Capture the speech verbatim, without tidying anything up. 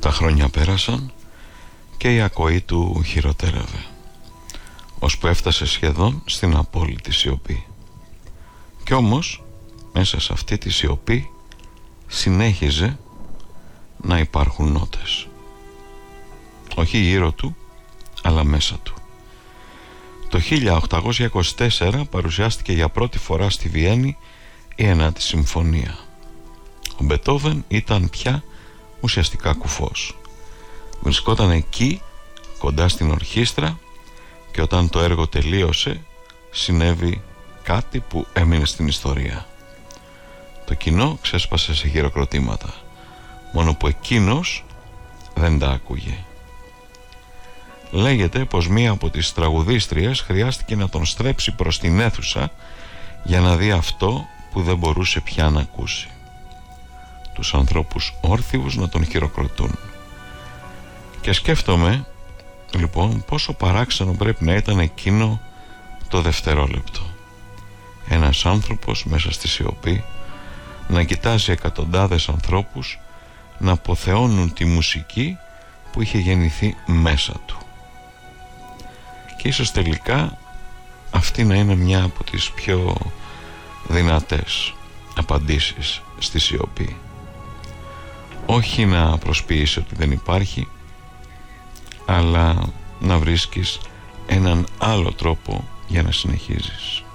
Τα χρόνια πέρασαν και η ακοή του χειροτέρευε, ώσπου έφτασε σχεδόν στην απόλυτη σιωπή. Κι όμως μέσα σε αυτή τη σιωπή συνέχιζε να υπάρχουν νότες, όχι γύρω του αλλά μέσα του. Το χίλια οκτακόσια είκοσι τέσσερα παρουσιάστηκε για πρώτη φορά στη Βιέννη η Ενάτη Συμφωνία. Ο Μπετόβεν ήταν πια ουσιαστικά κουφός. Βρισκόταν εκεί κοντά στην ορχήστρα και όταν το έργο τελείωσε συνέβη κάτι που έμεινε στην ιστορία. Το κοινό ξέσπασε σε χειροκροτήματα, μόνο που εκείνος δεν τα άκουγε. Λέγεται πως μία από τις τραγουδίστριες χρειάστηκε να τον στρέψει προς την αίθουσα για να δει αυτό που δεν μπορούσε πια να ακούσει: τους ανθρώπους όρθιους να τον χειροκροτούν. Και σκέφτομαι λοιπόν πόσο παράξενο πρέπει να ήταν εκείνο το δευτερόλεπτο. Ένας άνθρωπος μέσα στη σιωπή να κοιτάζει εκατοντάδες ανθρώπους να αποθεώνουν τη μουσική που είχε γεννηθεί μέσα του. Και ίσως τελικά αυτή να είναι μια από τις πιο δυνατές απαντήσεις στη σιωπή. Όχι να προσποιήσει ότι δεν υπάρχει, αλλά να βρίσκεις έναν άλλο τρόπο για να συνεχίζεις.